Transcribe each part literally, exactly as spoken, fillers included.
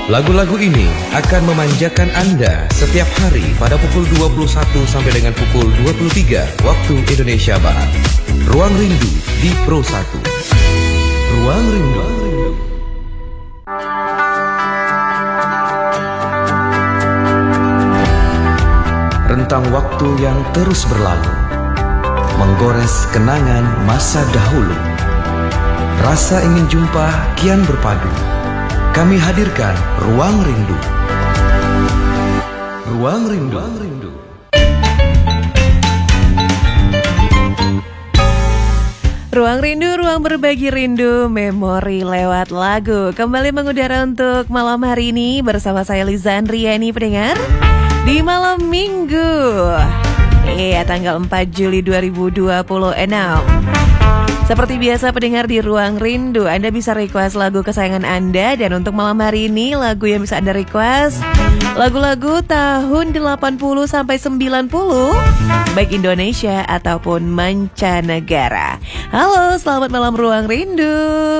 Lagu-lagu ini akan memanjakan Anda setiap hari pada pukul dua puluh satu sampai dengan pukul dua puluh tiga waktu Indonesia Barat. Ruang Rindu di Pro satu. Ruang Rindu. Rentang waktu yang terus berlalu, menggores kenangan masa dahulu. Rasa ingin jumpa kian berpadu. Kami hadirkan Ruang Rindu. Ruang Rindu. Ruang Rindu. Ruang Rindu, ruang berbagi rindu, memori lewat lagu. Kembali mengudara untuk malam hari ini bersama saya Liza Andriani, pendengar. Di malam Minggu, iya tanggal empat Juli dua ribu dua puluh enam. Seperti biasa pendengar di Ruang Rindu, Anda bisa request lagu kesayangan Anda. Dan untuk malam hari ini lagu yang bisa Anda request lagu-lagu tahun delapan puluh sampai sembilan puluh, baik Indonesia ataupun mancanegara. Halo, selamat malam Ruang Rindu.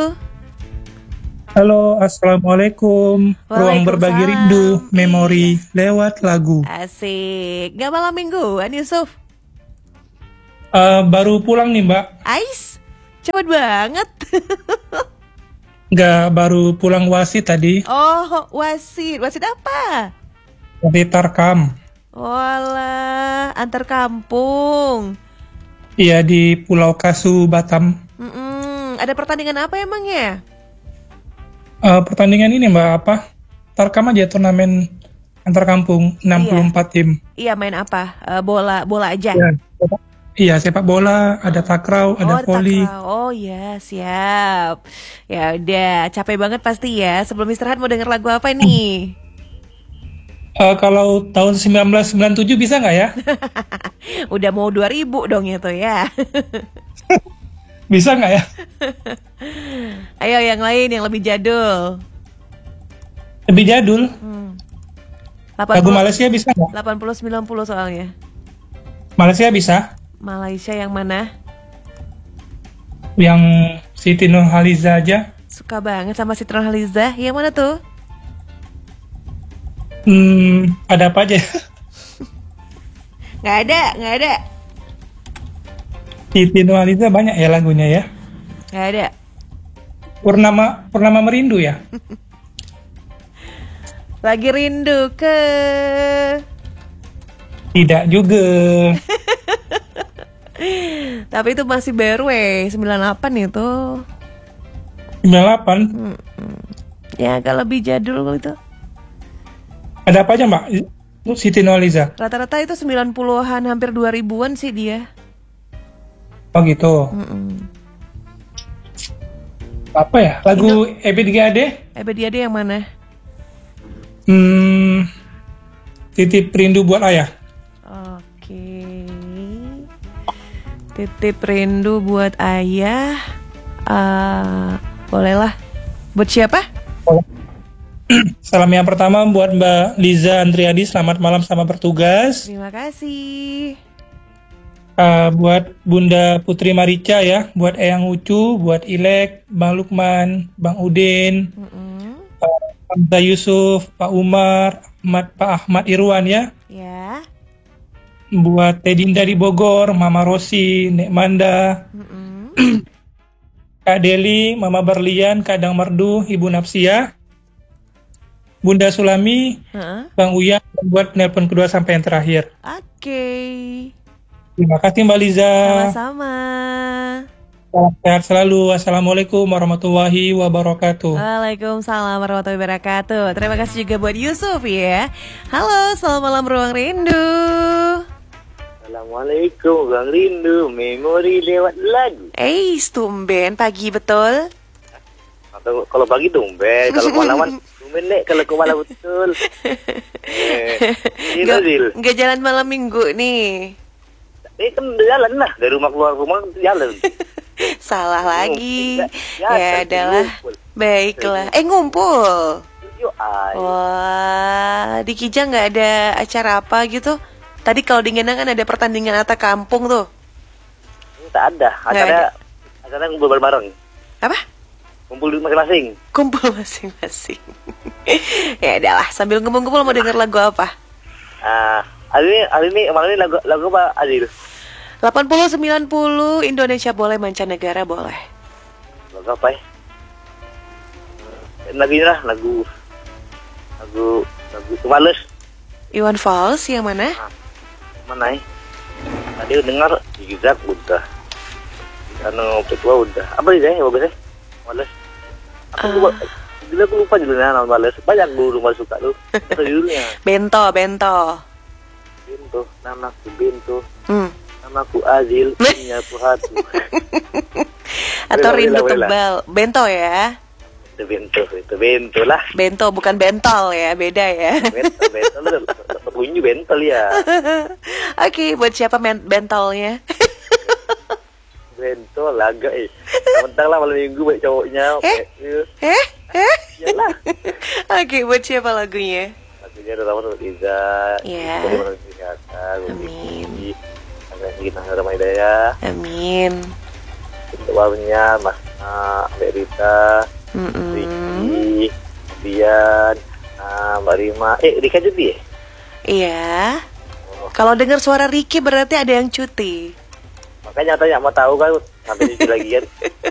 Halo, Assalamualaikum. Ruang berbagi rindu, memori lewat lagu. Asik. Gak malam mingguan Yusuf? Uh, baru pulang nih Mbak. Ais, cepet banget. Gak, baru pulang wasit tadi. Oh, wasit. Wasit apa? Wasit Tarkam. Walah, antar kampung. Iya, di Pulau Kasu, Batam. Mm-mm. Ada pertandingan apa emangnya? Uh, pertandingan ini Mbak, apa? Tarkam aja, turnamen antar kampung, enam puluh empat iya. tim. Iya, main apa? Uh, bola bola aja? Iya, sepak, iya, sepak bola, ada takraw, ada oh, voli. Oh ya, siap. Ya udah, capek banget pasti ya. Sebelum istirahat mau denger lagu apa nih? Uh, kalau tahun seribu sembilan ratus sembilan puluh tujuh bisa nggak ya? Udah mau dua ribu dong itu ya. Bisa nggak ya? Ayo yang lain yang lebih jadul. Lebih jadul? Hmm. Lagu Malaysia bisa nggak? delapan puluh sembilan puluh soalnya. Malaysia bisa? Malaysia yang mana? Yang Siti Nurhaliza aja. Suka banget sama Siti Nurhaliza. Yang mana tuh? Hmm, ada apa aja? Nggak ada, nggak ada. Siti Nurhaliza banyak ya lagunya ya? Nggak ada. Purnama Purnama Merindu ya? Lagi rindu ke... Tidak juga. Tapi itu masih baru eh, sembilan puluh delapan itu. sembilan puluh delapan? Hmm. Ya agak lebih jadul itu. Ada apa aja Mbak? Siti Nurhaliza? Rata-rata itu sembilan puluhan, hampir dua ribuan sih dia. Oh gitu. Mm-mm. Apa ya? Lagu Indo- E B tiga A D? E B tiga A D yang mana? Hmm, Titip Rindu Buat Ayah. Oke. Titip rindu buat ayah. Uh, bolehlah. Buat siapa? Salam yang pertama buat Mbak Liza Andriadi. Selamat malam, selamat bertugas. Terima kasih. Uh, buat Bunda Putri Marica ya, buat Eyang Ucu, buat Ilek, Bang Lukman, Bang Udin, Mm-mm. uh, Hamzah Yusuf, Pak Umar, Ahmad, Pak Ahmad Irwan ya. Ya. Buat Teh Dinda di Bogor, Mama Rosi, Nek Manda, Mm-mm. Kak Deli, Mama Berlian, Kadang Merdu, Ibu Napsia, Bunda Sulami, Uh-uh. Bang Uyan, dan buat penelpon kedua sampai yang terakhir. Oke. Terima kasih Mbak Liza. Sama-sama. Salam sehat selalu. Assalamualaikum warahmatullahi wabarakatuh. Waalaikumsalam warahmatullahi wabarakatuh. Terima kasih juga buat Yusuf ya. Halo, selamat malam Ruang Rindu. Assalamualaikum Ruang Rindu, memori lewat lagu. Eh, tumben pagi betul. Atau kalau pagi tumben, kalau malaman tumben deh, kalau ke malam betul. Eh, Gak, Zil. gak jalan malam minggu nih. Eh kan jalan lah, dari rumah keluar rumah jalan. Salah lagi. Ya, Ya adalah. Baiklah. Eh ngumpul. Yuk, ay. Wah, di Kijang nggak ada acara apa gitu? Tadi kalau di Ngenang kan ada pertandingan antar kampung tuh. Tak ada, Nggak acara ada. acara ngumpul bareng-bareng. Apa? Kumpul di masing-masing. Kumpul masing-masing. Ya udahlah, sambil ngumpul-ngumpul mau denger lagu apa? Ah, hari ini, hari ini, malam ini lagu, lagu apa Adil? delapan puluh sembilan puluh Indonesia boleh, mancanegara boleh. Lagu apa ya? Lagu ini lah, lagu, lagu, lagu Males. Iwan Fals yang mana? Mana ya? Tadi dengar zigzag udah, anu petua udah. Apa sih ya bagusnya? Males. Aku lupa, dulu aku lupa judulnya nama Males. Banyak guru rumah suka lu. Apa judulnya? Bento, Bento. Bento, namaku Bento. Hmm. Namaku Azil, punya hati. Atau Bela, rindu bela, bela. tebal. Bento ya. Itu Bento, itu Bento lah. Bento bukan bentol ya, beda ya. Bento, Bento, lu dapat bunyi Bento ya. Oke, buat siapa men- bentolnya? Bento laga eh. Sebentar lah malam minggu baik cowoknya. Eh? Eh, Eh? Eh? Iyalah. Oke, buat siapa lagunya? Lagunya udah lama untuk Liza. Iya. Dari mana kesehatan. Amin. Sampai kita ramai daya. Amin. Untuk warungnya Mas uh, Mbak Rita, Mm-mm. Riki, Bian, uh, Mbak Rima. Eh, Rika cuti ya? Iya. Kalau dengar suara Ricky berarti ada yang cuti. Makanya tanya mau tahu kan sampai cuti lagi kan.